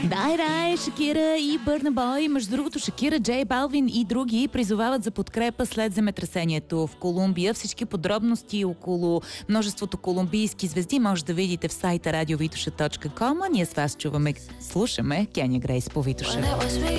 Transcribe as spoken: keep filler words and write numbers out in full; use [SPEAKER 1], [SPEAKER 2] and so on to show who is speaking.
[SPEAKER 1] Дай, дай, Шакира и Бърна Бой. Между другото, Шакира, Джей Балвин и други призовават за подкрепа след земетресението в Колумбия. Всички подробности около множеството колумбийски звезди може да видите в сайта радио витуша точка ком. Ние с вас чуваме, слушаме Кеня Грейс по Витуша.